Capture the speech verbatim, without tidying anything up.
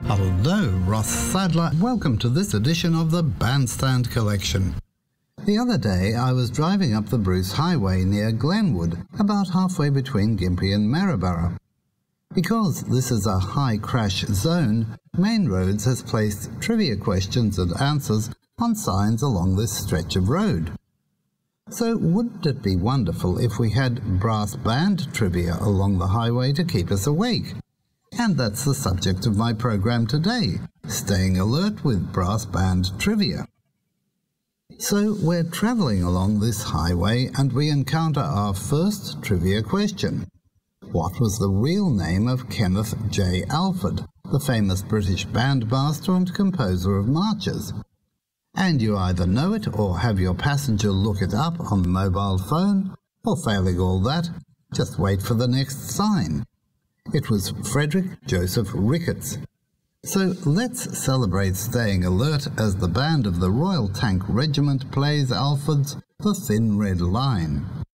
Hello, Ross Sadler. Welcome to this edition of the Bandstand Collection. The other day I was driving up the Bruce Highway near Glenwood, about halfway between Gympie and Maryborough. Because this is a high crash zone, Main Roads has placed trivia questions and answers on signs along this stretch of road. So wouldn't it be wonderful if we had brass band trivia along the highway to keep us awake? And that's the subject of my program today, staying alert with brass band trivia. So we're travelling along this highway and we encounter our first trivia question. What was the real name of Kenneth J. Alford, the famous British bandmaster and composer of marches? And you either know it or have your passenger look it up on the mobile phone, or failing all that, just wait for the next sign. It was Frederick Joseph Ricketts. So let's celebrate staying alert as the band of the Royal Tank Regiment plays Alford's The Thin Red Line.